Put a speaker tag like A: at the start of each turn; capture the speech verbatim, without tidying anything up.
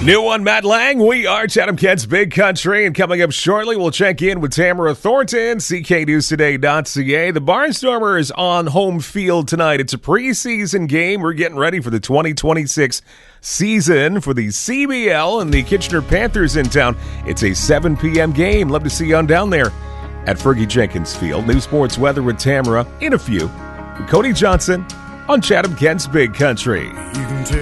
A: New one, Matt Lang. We are Chatham Kent's Big Country, and coming up shortly, we'll check in with Tamara Thornton, C K News Today dot C A. The Barnstormers on home field tonight. It's a preseason game. We're getting ready for the twenty twenty-six season for the C B L and the Kitchener Panthers in town. It's a seven p.m. game. Love to see you on down there at Fergie Jenkins Field. New sports weather with Tamara in a few. Cody Johnson on Chatham Kent's Big Country.